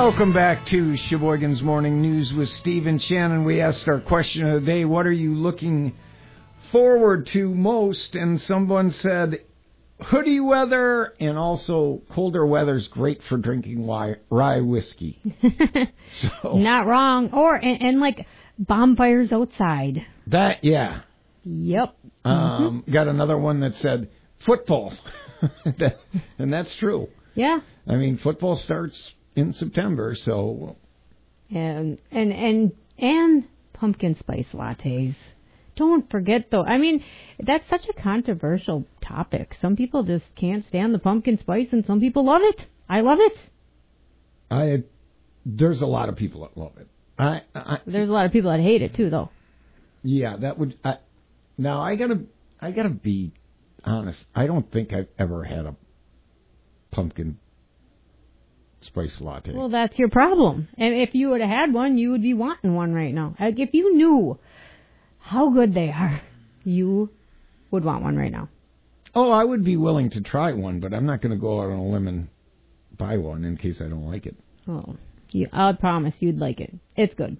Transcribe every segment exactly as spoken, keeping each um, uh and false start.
Welcome back to Sheboygan's Morning News with Steve and Shannon. We asked our question of the day, what are you looking forward to most? And someone said hoodie weather, and also colder weather's great for drinking rye whiskey. So, not wrong. Or, and, and like bonfires outside. That, yeah. Yep. Um, mm-hmm. Got another one that said football. that, and that's true. Yeah. I mean, football starts in September, so. And, and, and, and pumpkin spice lattes. Don't forget, though. I mean, that's such a controversial topic. Some people just can't stand the pumpkin spice, and some people love it. I love it. I there's a lot of people that love it. I, I there's a lot of people that hate it too, though. Yeah, that would. I, now I gotta I gotta be honest. I don't think I've ever had a pumpkin spice latte. Well, that's your problem. And if you would have had one, you would be wanting one right now. Like, if you knew how good they are, you would want one right now. Oh, I would be willing to try one, but I'm not going to go out on a limb and buy one in case I don't like it. Oh, you, I promise you'd like it. It's good.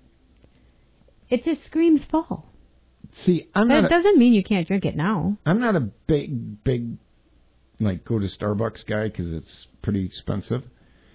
It just screams fall. See, I'm but not. It doesn't mean you can't drink it now. I'm not a big, big, like, go to Starbucks guy because it's pretty expensive.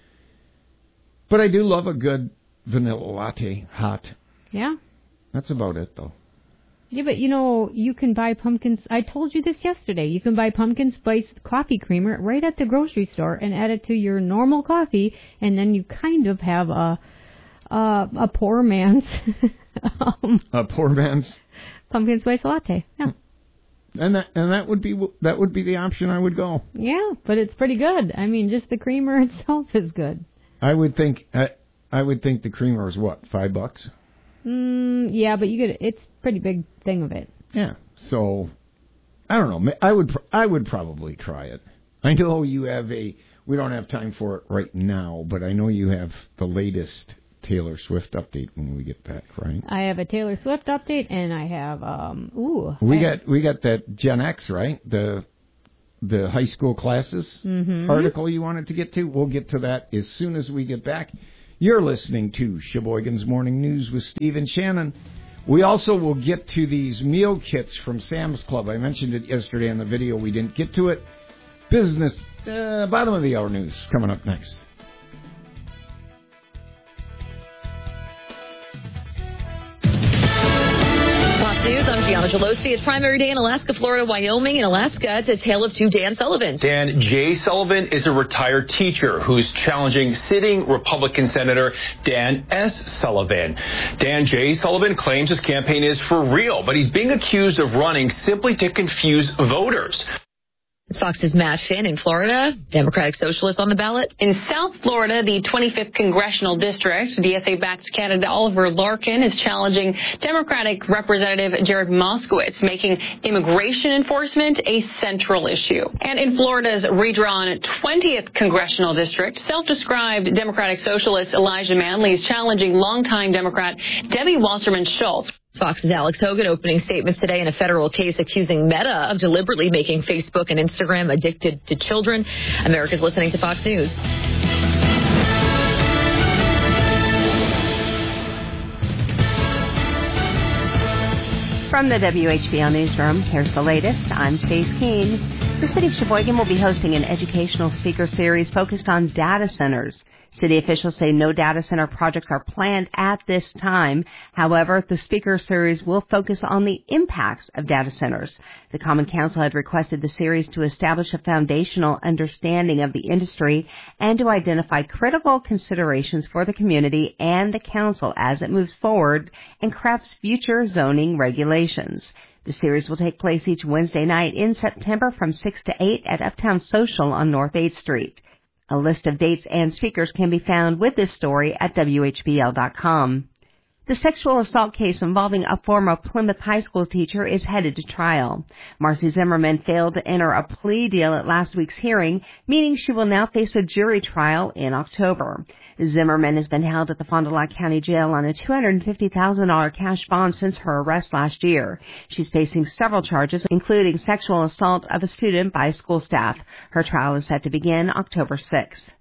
But I do love a good vanilla latte, hot. Yeah. That's about it, though. Yeah, but, you know, you can buy pumpkins. I told you this yesterday. You can buy pumpkin spice coffee creamer right at the grocery store and add it to your normal coffee, and then you kind of have a a, a poor man's... um, a poor man's... pumpkin spice latte, yeah. And that and that would be that would be the option I would go. Yeah, but it's pretty good. I mean, just the creamer itself is good. I would think I, I would think the creamer is what, five bucks? Mm, yeah, but you get it's a pretty big thing of it. Yeah, so I don't know. I would I would probably try it. I know you have a. We don't have time for it right now, but I know you have the latest Taylor Swift update when we get back, right? I have a Taylor Swift update, and I have um. Ooh. We I, got we got that Gen X, right? The the high school classes mm-hmm. article you wanted to get to. We'll get to that as soon as we get back. You're listening to Sheboygan's Morning News with Steve and Shannon. We also will get to these meal kits from Sam's Club. I mentioned it yesterday in the video. We didn't get to it. Business, uh, bottom of the hour news coming up next. News. I'm Gianna Gelosi. It's primary day in Alaska, Florida, Wyoming. In Alaska, it's a tale of two Dan Sullivans. Dan J. Sullivan is a retired teacher who's challenging sitting Republican Senator Dan S. Sullivan. Dan J. Sullivan claims his campaign is for real, but he's being accused of running simply to confuse voters. It's Fox's Matt Finn in Florida. Democratic Socialists on the ballot. In South Florida, the twenty-fifth Congressional District, D S A-backed candidate Oliver Larkin is challenging Democratic Representative Jared Moskowitz, making immigration enforcement a central issue. And in Florida's redrawn twentieth Congressional District, self-described Democratic Socialist Elijah Manley is challenging longtime Democrat Debbie Wasserman Schultz. Fox's Alex Hogan opening statements today in a federal case accusing Meta of deliberately making Facebook and Instagram addicted to children. America's listening to Fox News. From the W H B L Newsroom, here's the latest. I'm Stace Keene. The City of Sheboygan will be hosting an educational speaker series focused on data centers. City officials say no data center projects are planned at this time. However, the speaker series will focus on the impacts of data centers. The Common Council had requested the series to establish a foundational understanding of the industry and to identify critical considerations for the community and the council as it moves forward and crafts future zoning regulations. The series will take place each Wednesday night in September from six to eight at Uptown Social on North eighth Street. A list of dates and speakers can be found with this story at W H B L dot com. The sexual assault case involving a former Plymouth High School teacher is headed to trial. Marcy Zimmerman failed to enter a plea deal at last week's hearing, meaning she will now face a jury trial in October. Zimmerman has been held at the Fond du Lac County Jail on a two hundred fifty thousand dollars cash bond since her arrest last year. She's facing several charges, including sexual assault of a student by school staff. Her trial is set to begin October sixth.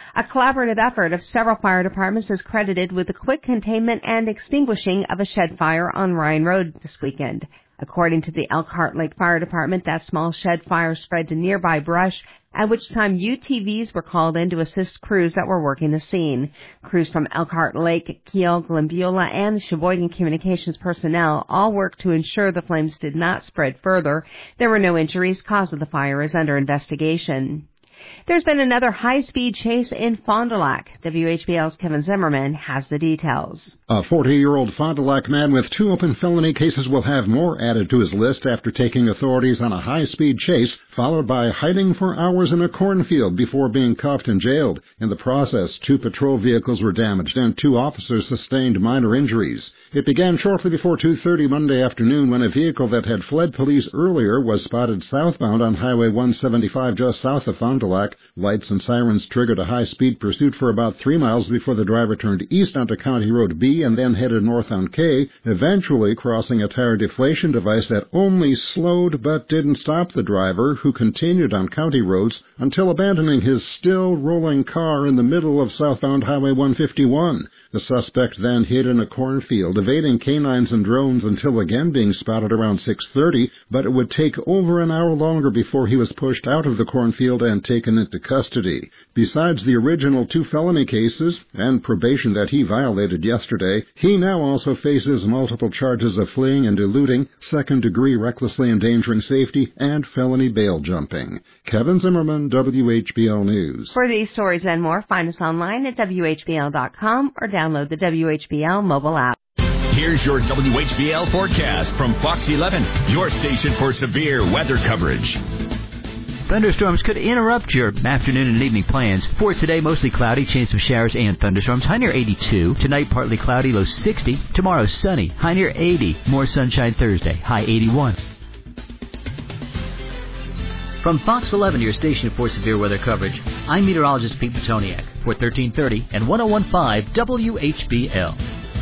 A collaborative effort of several fire departments is credited with the quick containment and extinguishing of a shed fire on Ryan Road this weekend. According to the Elkhart Lake Fire Department, that small shed fire spread to nearby brush, at which time U T Vs were called in to assist crews that were working the scene. Crews from Elkhart Lake, Kiel, Glenbeulah, and the Sheboygan Communications personnel all worked to ensure the flames did not spread further. There were no injuries. Cause of the fire is under investigation. There's been another high-speed chase in Fond du Lac. W H B L's Kevin Zimmerman has the details. A forty-year-old Fond du Lac man with two open felony cases will have more added to his list after taking authorities on a high-speed chase, followed by hiding for hours in a cornfield before being cuffed and jailed. In the process, two patrol vehicles were damaged and two officers sustained minor injuries. It began shortly before two thirty Monday afternoon when a vehicle that had fled police earlier was spotted southbound on Highway one seventy-five just south of Fond du Lac. Lights and sirens triggered a high-speed pursuit for about three miles before the driver turned east onto County Road B and then headed north on K, eventually crossing a tire deflation device that only slowed but didn't stop the driver, who continued on county roads until abandoning his still rolling car in the middle of southbound Highway one fifty-one. The suspect then hid in a cornfield, evading canines and drones until again being spotted around six thirty, but it would take over an hour longer before he was pushed out of the cornfield and taken into custody. Besides the original two felony cases and probation that he violated yesterday, he now also faces multiple charges of fleeing and eluding, second-degree recklessly endangering safety, and felony bail jumping. Kevin Zimmerman, W H B L News. For these stories and more, find us online at W H B L dot com or download the W H B L mobile app. Here's your W H B L forecast from Fox eleven, your station for severe weather coverage. Thunderstorms could interrupt your afternoon and evening plans. For today, mostly cloudy, chance of showers and thunderstorms. High near eighty-two. Tonight, partly cloudy, low sixty. Tomorrow, sunny, high near eighty. More sunshine Thursday, high eighty-one. From Fox eleven, your station for severe weather coverage, I'm meteorologist Pete Petoniak for thirteen thirty and ten fifteen W H B L.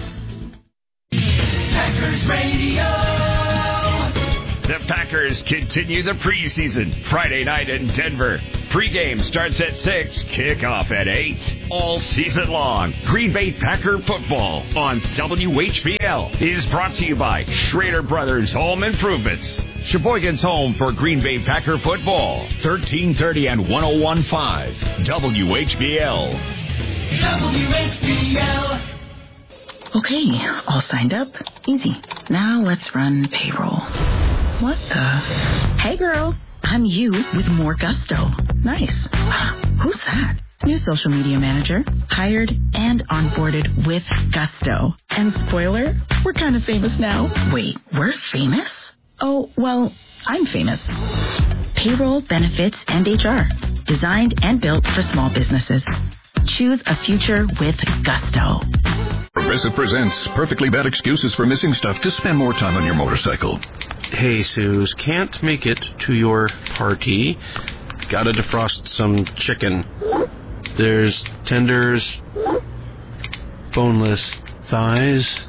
Packers Radio. The Packers continue the preseason Friday night in Denver. Pregame starts at six, kickoff at eight. All season long, Green Bay Packer football on W H B L is brought to you by Schrader Brothers Home Improvements. Sheboygan's home for Green Bay Packer football. thirteen thirty and ten fifteen W H B L. W H B L. Okay, all signed up. Easy. Now let's run payroll. What the? Hey girl, I'm you with more gusto. Nice. Who's that? New social media manager. Hired and onboarded with gusto. And spoiler, we're kind of famous now. Wait, we're famous? Oh, well, I'm famous. Payroll, benefits, and H R. Designed and built for small businesses. Choose a future with gusto. Progressive presents Perfectly Bad Excuses for Missing Stuff to spend more time on your motorcycle. Hey, Suze, can't make it to your party. Gotta defrost some chicken. There's tenders, boneless thighs.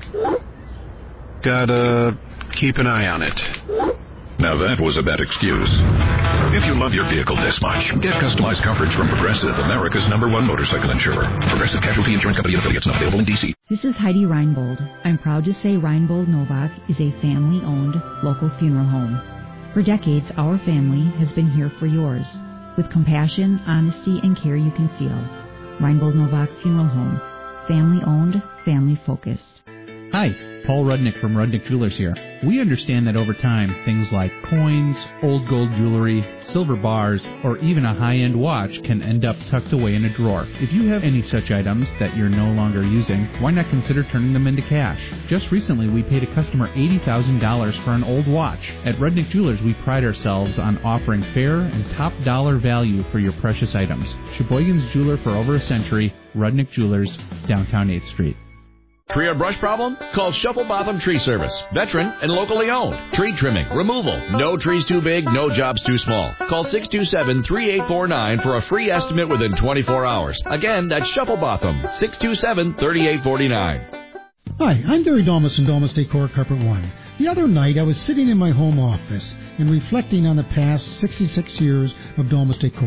Gotta keep an eye on it. Now that was a bad excuse. If you love your vehicle this much, get customized coverage from Progressive, America's number one motorcycle insurer. Progressive Casualty Insurance Company and affiliates, not available in D C. This is Heidi Reinbold. I'm proud to say Reinbold Novak is a family-owned local funeral home. For decades, our family has been here for yours, with compassion, honesty, and care you can feel. Reinbold Novak Funeral Home. Family-owned, family-focused. Hi, Paul Rudnick from Rudnick Jewelers here. We understand that over time, things like coins, old gold jewelry, silver bars, or even a high-end watch can end up tucked away in a drawer. If you have any such items that you're no longer using, why not consider turning them into cash? Just recently, we paid a customer eighty thousand dollars for an old watch. At Rudnick Jewelers, we pride ourselves on offering fair and top dollar value for your precious items. Sheboygan's jeweler for over a century, Rudnick Jewelers, downtown eighth Street. Tree or brush problem? Call Shuffle Botham Tree Service. Veteran and locally owned. Tree trimming, removal. No trees too big, no jobs too small. Call six two seven, three eight four nine for a free estimate within twenty-four hours. Again, that's Shuffle Botham. six two seven, three eight four nine. Hi, I'm Barry Domus from Domus Decor Carpet One. The other night, I was sitting in my home office and reflecting on the past sixty-six years of Domus Decor.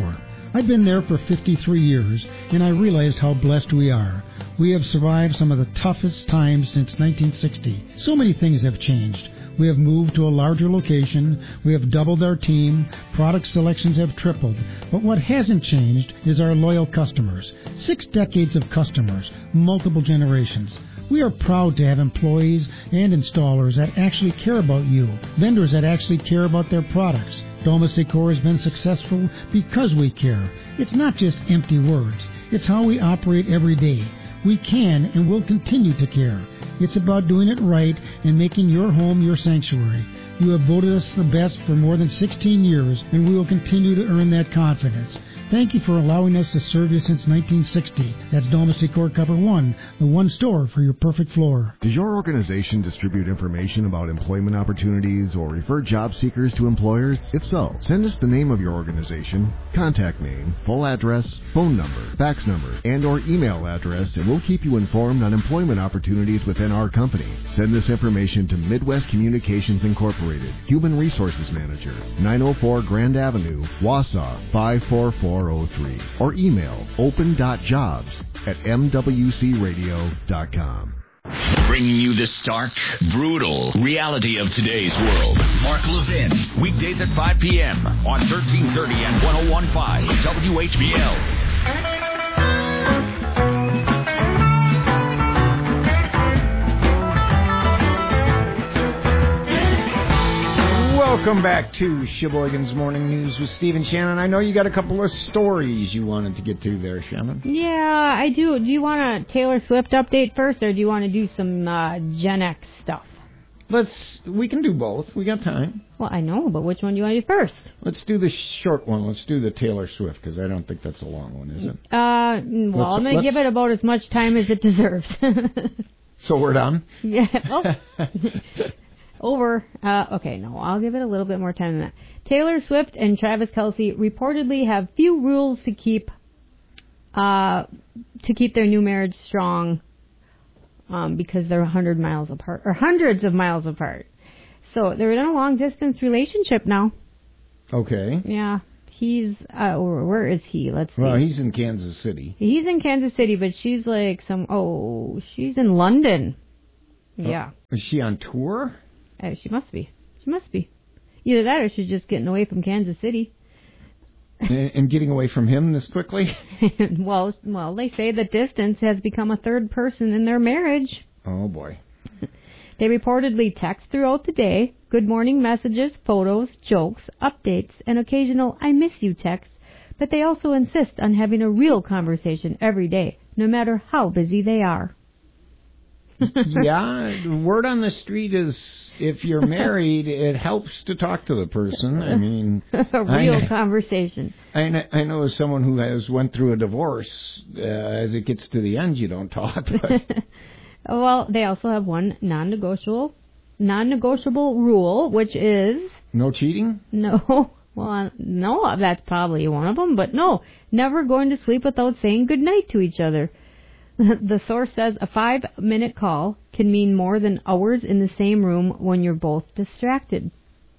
I've been there for fifty-three years, and I realized how blessed we are. We have survived some of the toughest times since nineteen sixty. So many things have changed. We have moved to a larger location, we have doubled our team, product selections have tripled. But what hasn't changed is our loyal customers. Six decades of customers, multiple generations. We are proud to have employees and installers that actually care about you, vendors that actually care about their products. Domus Decor has been successful because we care. It's not just empty words. It's how we operate every day. We can and will continue to care. It's about doing it right and making your home your sanctuary. You have voted us the best for more than sixteen years, and we will continue to earn that confidence. Thank you for allowing us to serve you since nineteen sixty. That's Domus Decor Cover one, the one store for your perfect floor. Does your organization distribute information about employment opportunities or refer job seekers to employers? If so, send us the name of your organization, contact name, full address, phone number, fax number, and or email address, and we'll keep you informed on employment opportunities within our company. Send this information to Midwest Communications Incorporated, Human Resources Manager, nine oh four Grand Avenue, Wausau, five four four oh three, or email open dot jobs at m w c radio dot com. Bringing you the stark, brutal reality of today's world. Mark Levin, weekdays at five p.m. on thirteen thirty and one oh one point five W H B L. Welcome back to Sheboygan's Morning News with Steve and Shannon. I know you got a couple of stories you wanted to get to there, Shannon. Yeah, I do. Do you want a Taylor Swift update first, or do you want to do some uh, Gen X stuff? Let's. We can do both. We got time. Well, I know, but which one do you want to do first? Let's do the short one. Let's do the Taylor Swift, because I don't think that's a long one, is it? Uh, well, let's, I'm going to give it about as much time as it deserves. So we're done? Yeah. Oh. Over. Uh, okay, no, I'll give it a little bit more time than that. Taylor Swift and Travis Kelce reportedly have few rules to keep uh, to keep their new marriage strong um, because they're one hundred miles apart, or hundreds of miles apart. So they're in a long-distance relationship now. Okay. Yeah. He's, uh, where is he? Let's see. Well, he's in Kansas City. He's in Kansas City, but she's like some, oh, she's in London. Yeah. Oh, is she on tour? Uh, she must be. She must be. Either that or she's just getting away from Kansas City. and, and getting away from him this quickly? well, well, they say the distance has become a third person in their marriage. Oh, boy. They reportedly text throughout the day, good morning messages, photos, jokes, updates, and occasional I miss you texts, but they also insist on having a real conversation every day, no matter how busy they are. Yeah, word on the street is if you're married, it helps to talk to the person. I mean, a real I, conversation. I know, I know as someone who has went through a divorce, uh, as it gets to the end, you don't talk. But. Well, they also have one non-negotiable, non-negotiable rule, which is no cheating. No, well, no, that's probably one of them, but no, never going to sleep without saying goodnight to each other. The source says a five-minute call can mean more than hours in the same room when you're both distracted.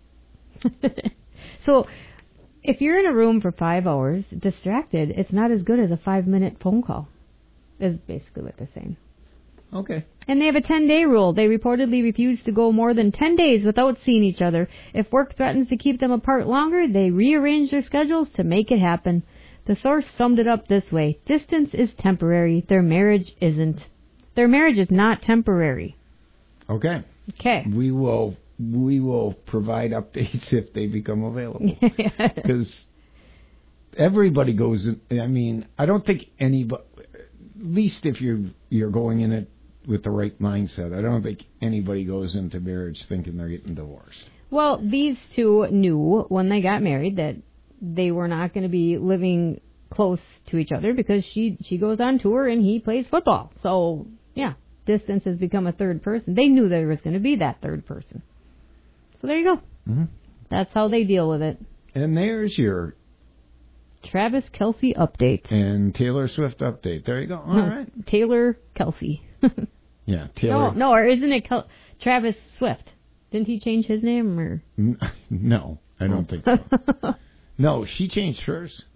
So, if you're in a room for five hours distracted, it's not as good as a five-minute phone call, is basically what they're saying. Okay. And they have a ten-day rule. They reportedly refuse to go more than ten days without seeing each other. If work threatens to keep them apart longer, they rearrange their schedules to make it happen. The source summed it up this way. Distance is temporary. Their marriage isn't. Their marriage is not temporary. Okay. Okay. We will we will provide updates if they become available. Because everybody goes in, I mean, I don't think anybody, at least if you're, you're going in it with the right mindset, I don't think anybody goes into marriage thinking they're getting divorced. Well, these two knew when they got married that they were not going to be living close to each other because she she goes on tour and he plays football. So, yeah, distance has become a third person. They knew there was going to be that third person. So there you go. Mm-hmm. That's how they deal with it. And there's your Travis Kelce update. And Taylor Swift update. There you go. All right. Taylor Kelce. Yeah, Taylor. No, no, or isn't it Kel- Travis Swift? Didn't he change his name? Or No, I don't think so. No, she changed hers.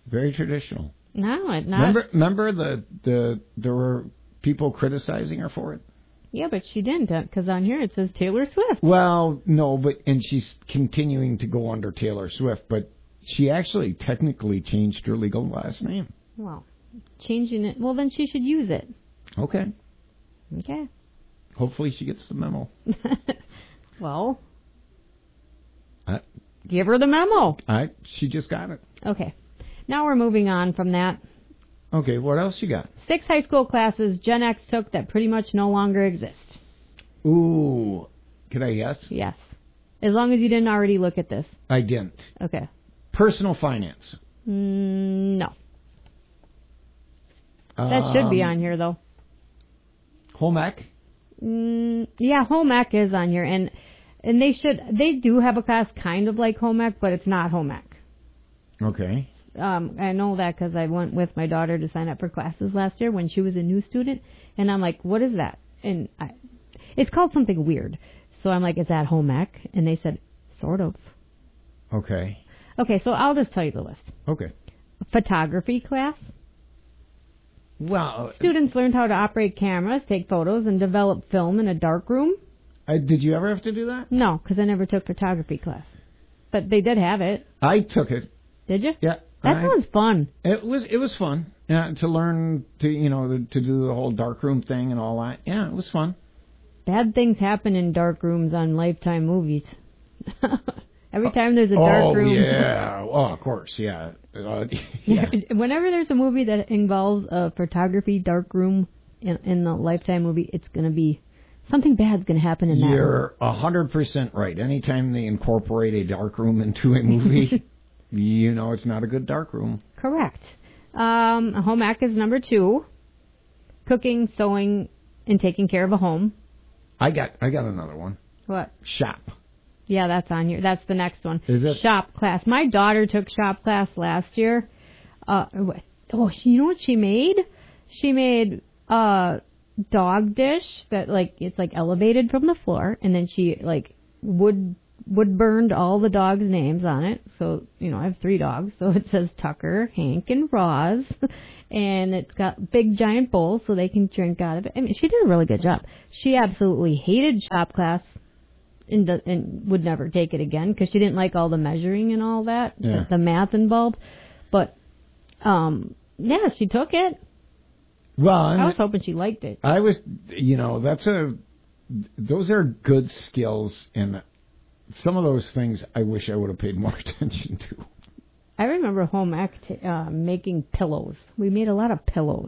Very traditional. No, it not. Remember, remember the, the there were people criticizing her for it? Yeah, but she didn't, because on here it says Taylor Swift. Well, no, but and she's continuing to go under Taylor Swift, but she actually technically changed her legal last name. Well, changing it. Well, then she should use it. Okay. Okay. Hopefully she gets the memo. Well, I, give her the memo. I she just got it. Okay. Now we're moving on from that. Okay, what else you got? Six high school classes Gen X took that pretty much no longer exist. Ooh. Can I guess? Yes. As long as you didn't already look at this. I didn't. Okay. Personal finance. Mm, no. That should be on here, though. Home ec? Mm, yeah, home ec is on here. And and they should, they do have a class kind of like home ec, but it's not home ec. Okay. Um, I know that because I went with my daughter to sign up for classes last year when she was a new student, and I'm like, what is that? And I, it's called something weird. So I'm like, is that home ec? And they said, sort of. Okay. Okay, so I'll just tell you the list. Okay. Photography class. Well, students learned how to operate cameras, take photos, and develop film in a dark room. I, did you ever have to do that? No, because I never took photography class. But they did have it. I took it. Did you? Yeah. That I, sounds fun. It was it was fun. Yeah, to learn to you know to do the whole darkroom thing and all that. Yeah, it was fun. Bad things happen in dark rooms on Lifetime movies. Every time there's a dark oh, room. Oh yeah. Oh, of course. Yeah. Uh, yeah. Whenever there's a movie that involves a photography dark room in, in the Lifetime movie, it's going to be something bad's going to happen in that room. You're a hundred percent right. Anytime they incorporate a dark room into a movie. You know it's not a good dark room. Correct. Um, home ec is number two. Cooking, sewing, and taking care of a home. I got I got another one. What? Shop. Yeah, that's on here. That's the next one. Is it? Shop class. My daughter took shop class last year. Uh, oh, you know what she made? She made a dog dish that like it's like elevated from the floor, and then she like wood. wood burned all the dogs' names on it. So, you know, I have three dogs. So it says Tucker, Hank, and Roz. And it's got big giant bowls so they can drink out of it. I mean, she did a really good job. She absolutely hated shop class and, the, and would never take it again because she didn't like all the measuring and all that, yeah. the, the math involved. But, um, yeah, she took it. Well, I was hoping she liked it. I was, you know, that's a, those are good skills and some of those things I wish I would have paid more attention to. I remember home ec t- uh, making pillows. We made a lot of pillows.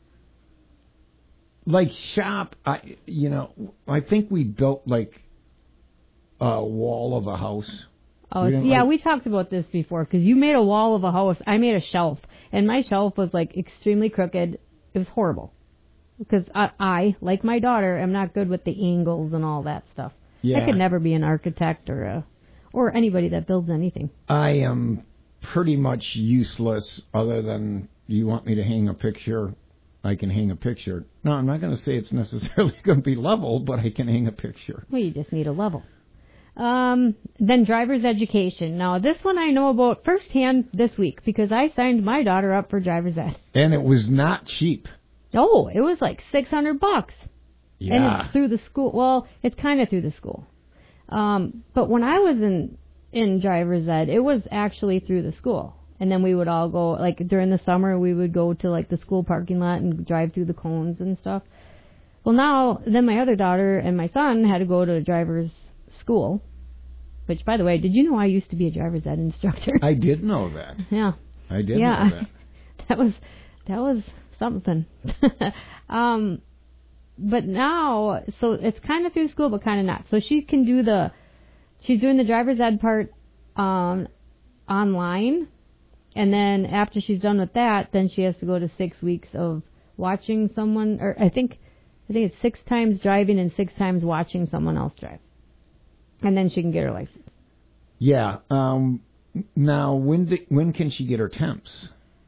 Like shop, I you know, I think we built like a wall of a house. Oh, we yeah, like, we talked about this before because you made a wall of a house. I made a shelf, and my shelf was like extremely crooked. It was horrible because I, I, like my daughter, am not good with the angles and all that stuff. Yeah. I could never be an architect or a, or anybody that builds anything. I am pretty much useless other than you want me to hang a picture, I can hang a picture. No, I'm not going to say it's necessarily going to be level, but I can hang a picture. Well, you just need a level. Um, then driver's education. Now, this one I know about firsthand this week because I signed my daughter up for driver's ed. And it was not cheap. Oh, it was like six hundred bucks. Yeah. And it's through the school. Well, it's kind of through the school. Um, but when I was in, in driver's ed, it was actually through the school. And then we would all go, like during the summer, we would go to like the school parking lot and drive through the cones and stuff. Well, now, then my other daughter and my son had to go to a driver's school. Which, by the way, did you know I used to be a driver's ed instructor? I did know that. Yeah. I did yeah. know that. that was, that was something. um, but now, so it's kind of through school, but kind of not. So she can do the, she's doing the driver's ed part um, online. And then after she's done with that, then she has to go to six weeks of watching someone, or I think, I think it's six times driving and six times watching someone else drive. And then she can get her license. Yeah. Um, now, when the, when can she get her temps?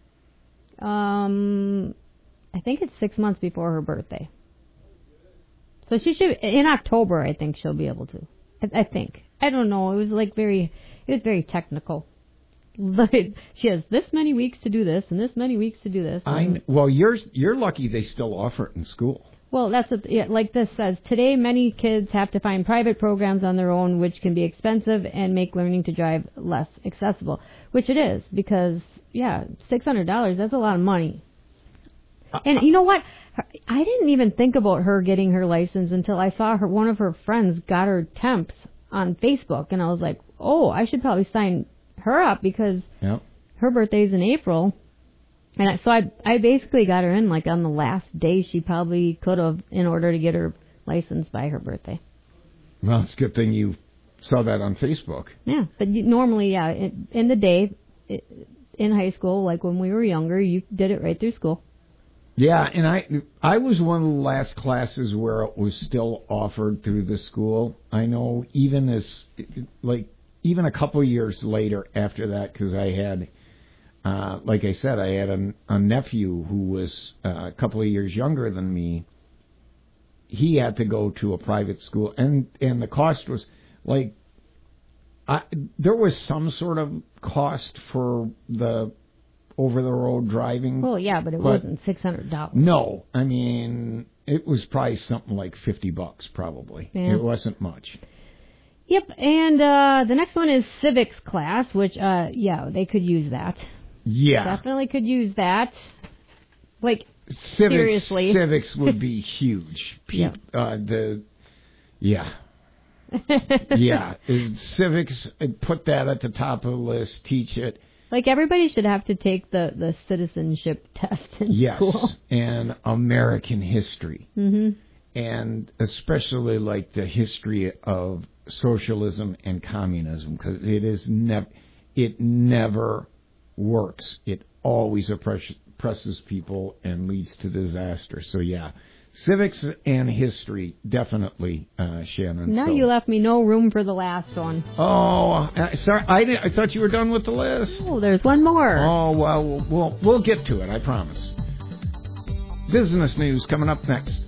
Um, I think it's six months before her birthday. So she should, in October, I think she'll be able to. I, I think. I don't know. It was like very, it was very technical. She has this many weeks to do this and this many weeks to do this. I well, you're you're lucky they still offer it in school. Well, that's what, yeah, like this says. Today, many kids have to find private programs on their own, which can be expensive and make learning to drive less accessible. Which it is, because yeah, six hundred dollars. That's a lot of money. And you know what? I didn't even think about her getting her license until I saw her. One of her friends got her temps on Facebook, and I was like, "Oh, I should probably sign her up because yep. her birthday's in April." And I, so I, I basically got her in like on the last day she probably could have in order to get her license by her birthday. Well, it's a good thing you saw that on Facebook. Yeah, but you, normally, yeah, in, in the day, it, in high school, like when we were younger, you did it right through school. Yeah, and I I was one of the last classes where it was still offered through the school. I know even as, like, even a couple years later after that, because I had, uh, like I said, I had a, a nephew who was uh, a couple of years younger than me. He had to go to a private school, and, and the cost was, like, I, there was some sort of cost for the over-the-road driving. Well, yeah, but it but wasn't six hundred dollars. No. I mean, it was probably something like fifty bucks, probably. Yeah. It wasn't much. Yep, and uh, the next one is civics class, which, uh, yeah, they could use that. Yeah. Definitely could use that. Like, civics, seriously. Civics would be huge. Pe- yeah. Uh, the, yeah. yeah. Civics, put that at the top of the list, teach it. Like, everybody should have to take the, the citizenship test in yes, school. Yes, and American history. Mm-hmm. And especially, like, the history of socialism and communism, because it is never, it never works. It always oppress- oppresses people and leads to disaster. So, yeah. Civics and history, definitely, uh, Shannon. Now so. you left me no room for the last one. Oh, uh, sorry, I, didn't, I thought you were done with the list. Oh, there's one more. Oh, well, we'll, we'll get to it, I promise. Business news coming up next.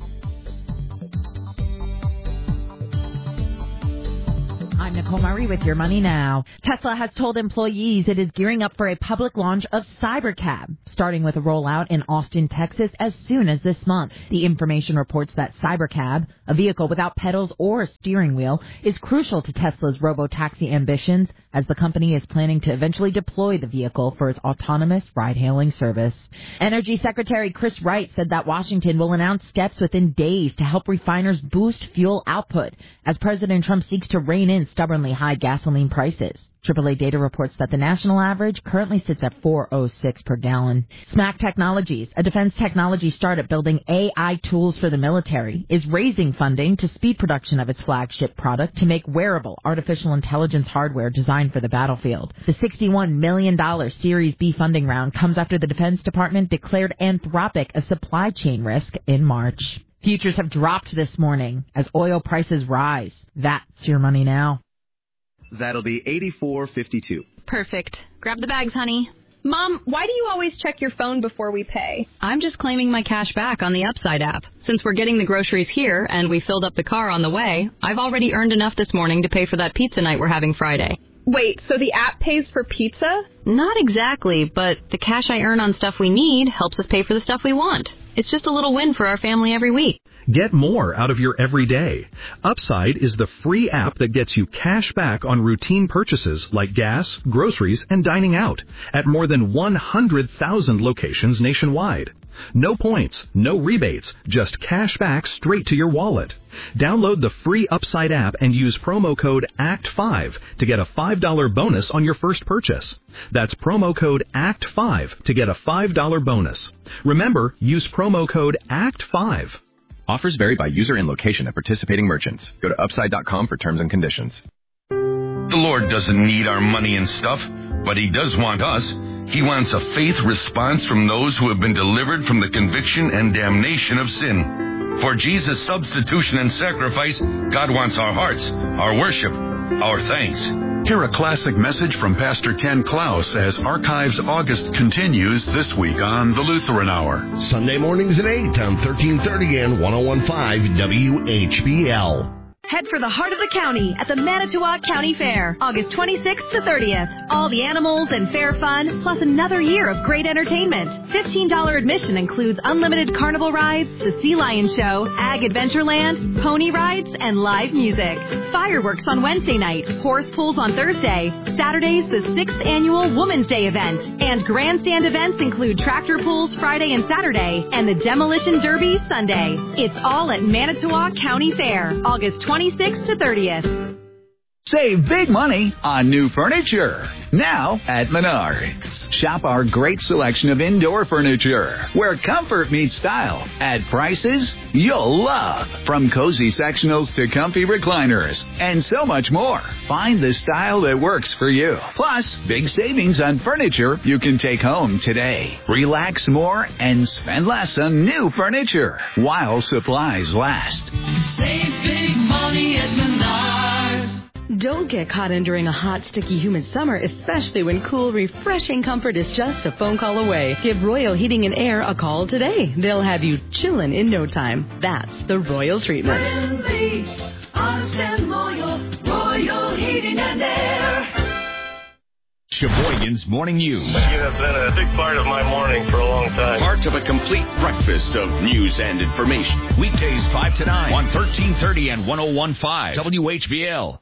I'm Nicole Murray with Your Money Now. Tesla has told employees it is gearing up for a public launch of Cybercab, starting with a rollout in Austin, Texas as soon as this month. The information reports that Cybercab, a vehicle without pedals or steering wheel, is crucial to Tesla's robotaxi ambitions, as the company is planning to eventually deploy the vehicle for its autonomous ride-hailing service. Energy Secretary Chris Wright said that Washington will announce steps within days to help refiners boost fuel output, as President Trump seeks to rein in stubbornly high gasoline prices. triple A data reports that the national average currently sits at four oh six per gallon. Smack Technologies, a defense technology startup building A I tools for the military, is raising funding to speed production of its flagship product to make wearable artificial intelligence hardware designed for the battlefield. The sixty-one million dollars Series B funding round comes after the Defense Department declared Anthropic a supply chain risk in March. Futures have dropped this morning as oil prices rise. That's Your Money Now. That'll be eighty-four fifty-two. Perfect. Grab the bags, honey. Mom, why do you always check your phone before we pay? I'm just claiming my cash back on the Upside app. Since we're getting the groceries here and we filled up the car on the way, I've already earned enough this morning to pay for that pizza night we're having Friday. Wait, so the app pays for pizza? Not exactly, but the cash I earn on stuff we need helps us pay for the stuff we want. It's just a little win for our family every week. Get more out of your everyday. Upside is the free app that gets you cash back on routine purchases like gas, groceries, and dining out at more than one hundred thousand locations nationwide. No points, no rebates, just cash back straight to your wallet. Download the free Upside app and use promo code A C T five to get a five dollars bonus on your first purchase. That's promo code A C T five to get a five dollars bonus. Remember, use promo code A C T five. Offers vary by user and location at participating merchants. Go to upside dot com for terms and conditions. The Lord doesn't need our money and stuff, but He does want us. He wants a faith response from those who have been delivered from the conviction and damnation of sin. For Jesus' substitution and sacrifice, God wants our hearts, our worship, our thanks. Hear a classic message from Pastor Ken Klaus as Archives August continues this week on the Lutheran Hour. Sunday mornings at eight on thirteen thirty and one oh one point five W H B L. Head for the heart of the county at the Manitowoc County Fair, August twenty-sixth to thirtieth. All the animals and fair fun, plus another year of great entertainment. fifteen dollars admission includes unlimited carnival rides, the Sea Lion Show, Ag Adventureland, pony rides, and live music. Fireworks on Wednesday night, horse pulls on Thursday. Saturday's the sixth annual Women's Day event. And grandstand events include tractor pulls Friday and Saturday, and the Demolition Derby Sunday. It's all at Manitowoc County Fair, August twenty-sixth to thirtieth. Save big money on new furniture now at Menards. Shop our great selection of indoor furniture where comfort meets style at prices you'll love. From cozy sectionals to comfy recliners and so much more. Find the style that works for you. Plus, big savings on furniture you can take home today. Relax more and spend less on new furniture while supplies last. Save big money at Menards. Don't get caught in during a hot, sticky, humid summer, especially when cool, refreshing comfort is just a phone call away. Give Royal Heating and Air a call today. They'll have you chillin' in no time. That's the Royal treatment. Friendly, honest and loyal, Royal Heating and Air. Sheboygan's Morning News. You have been a big part of my morning for a long time. Part of a complete breakfast of news and information. Weekdays five to nine on thirteen thirty and one oh one point five W H B L.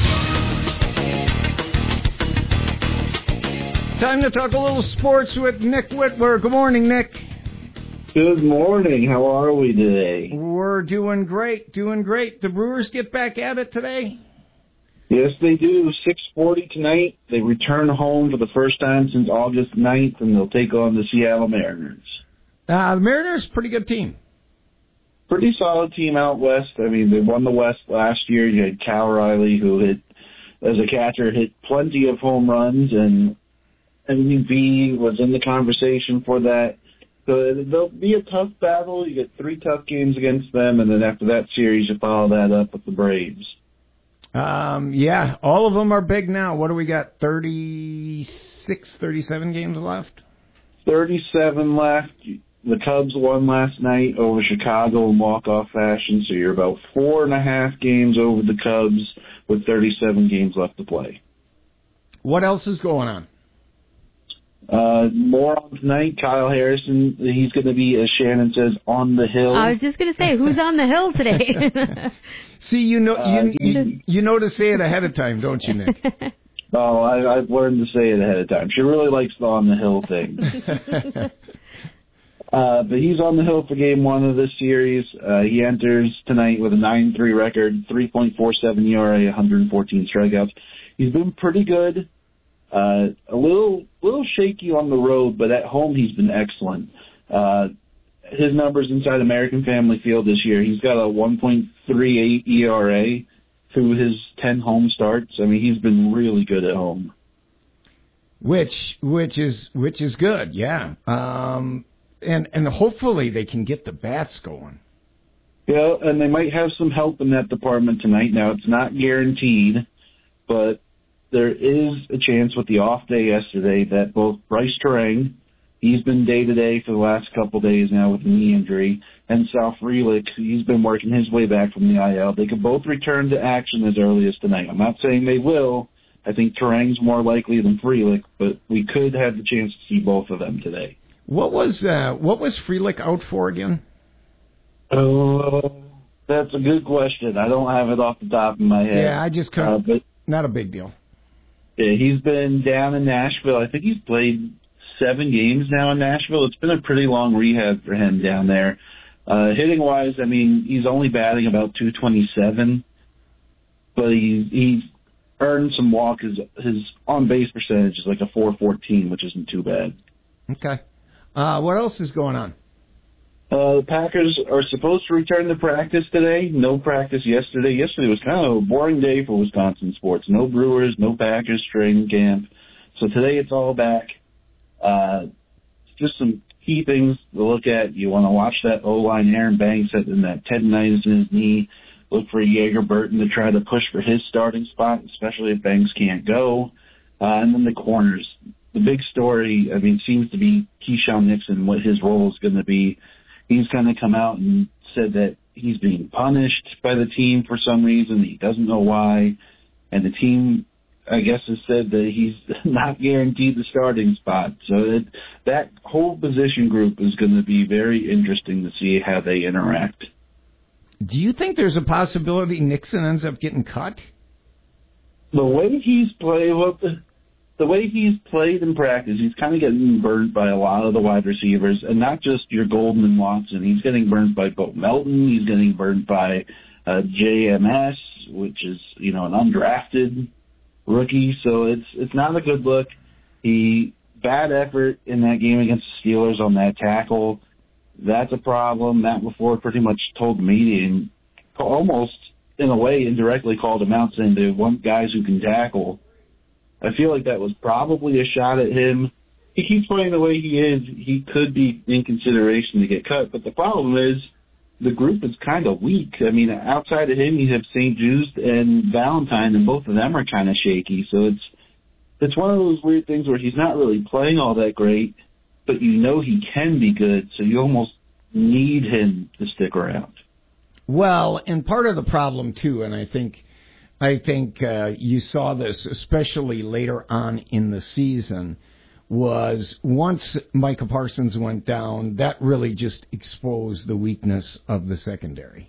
Time to talk a little sports with Nick Whitwer. Good morning, Nick. Good morning. How are we today? We're doing great, doing great. The Brewers get back at it today? Yes, they do. six forty tonight. They return home for the first time since August ninth, and they'll take on the Seattle Mariners. Uh, the Mariners, pretty good team. Pretty solid team out west. I mean, they won the West last year. You had Cal Riley, who hit, as a catcher, hit plenty of home runs, and M V P was in the conversation for that. So there'll be a tough battle. You get three tough games against them, and then after that series, you follow that up with the Braves. Um, yeah, all of them are big now. What do we got, thirty-six, thirty-seven games left? thirty-seven left. The Cubs won last night over Chicago in walk-off fashion, so you're about four and a half games over the Cubs with thirty-seven games left to play. What else is going on? Uh, more on tonight. Kyle Harrison, he's going to be, as Shannon says, on the hill. I was just going to say, who's on the hill today? See, you know, Uh, you, you you know to say it ahead of time, don't you, Nick? Oh, I, I've learned to say it ahead of time. She really likes the on the hill thing. uh, but he's on the hill for game one of this series. Uh, he enters tonight with a nine three record, three point four seven E R A, one hundred fourteen strikeouts. He's been pretty good. Uh, a little, little shaky on the road, but at home he's been excellent. Uh, his numbers inside American Family Field this year, he's got a one point three eight E R A through his ten home starts. I mean, he's been really good at home. Which, which is, which is good, yeah. Um, and and hopefully they can get the bats going. Yeah, and they might have some help in that department tonight. Now, it's not guaranteed, but there is a chance with the off day yesterday that both Bryce Terang, he's been day-to-day for the last couple days now with a knee injury, and Sal Frelick, he's been working his way back from the I L. They could both return to action as early as tonight. I'm not saying they will. I think Terang's more likely than Frelick, but we could have the chance to see both of them today. What was uh, what was Frelick out for again? Oh, that's a good question. I don't have it off the top of my head. Yeah, I just couldn't. Uh, but not a big deal. Yeah, he's been down in Nashville. I think he's played seven games now in Nashville. It's been a pretty long rehab for him down there. Uh, hitting-wise, I mean, he's only batting about two twenty-seven, but he, he's earned some walk. His, his on-base percentage is like a four fourteen, which isn't too bad. Okay. Uh, what else is going on? Uh, the Packers are supposed to return to practice today. No practice yesterday. Yesterday was kind of a boring day for Wisconsin sports. No Brewers, no Packers training camp. So today it's all back. Uh, just some key things to look at. You want to watch that O-line, Aaron Banks, and that tendonitis in his knee. Look for Jaeger Burton to try to push for his starting spot, especially if Banks can't go. Uh, and then the corners. The big story, I mean, seems to be Keyshawn Nixon, what his role is going to be. He's kind of come out and said that he's being punished by the team for some reason. He doesn't know why. And the team, I guess, has said that he's not guaranteed the starting spot. So it, that whole position group is going to be very interesting to see how they interact. Do you think there's a possibility Nixon ends up getting cut? The way he's played, well, the, the way he's played in practice, he's kind of getting burnt by a lot of the wide receivers, and not just your Golden and Watson. He's getting burnt by Bo Melton. He's getting burnt by uh, J M S, which is, you know, an undrafted rookie. So it's it's not a good look. He bad effort in that game against the Steelers on that tackle. That's a problem. Matt LaFleur pretty much told the media and almost, in a way, indirectly called him out, saying they want guys who can tackle. I feel like that was probably a shot at him. He keeps playing the way he is. He could be in consideration to get cut. But the problem is the group is kind of weak. I mean, outside of him, you have Saint Just and Valentine, and both of them are kind of shaky. So it's it's one of those weird things where he's not really playing all that great, but you know he can be good, so you almost need him to stick around. Well, and part of the problem, too, and I think I think uh, you saw this especially later on in the season, was once Micah Parsons went down, that really just exposed the weakness of the secondary.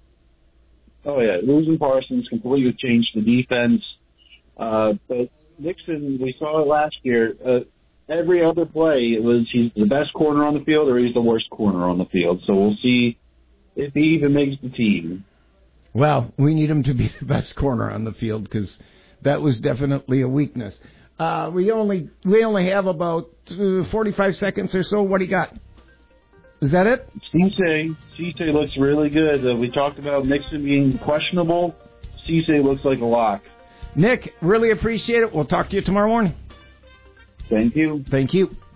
Oh, yeah. Losing Parsons completely changed the defense. Uh, but Nixon, we saw it last year. Uh, every other play, it was he's the best corner on the field or he's the worst corner on the field. So we'll see if he even makes the team. Well, we need him to be the best corner on the field because that was definitely a weakness. Uh, we only we only have about uh, forty-five seconds or so. What do you got? Is that it? Cisse. Cisse looks really good. Uh, we talked about Nixon being questionable. Cisse looks like a lock. Nick, really appreciate it. We'll talk to you tomorrow morning. Thank you. Thank you.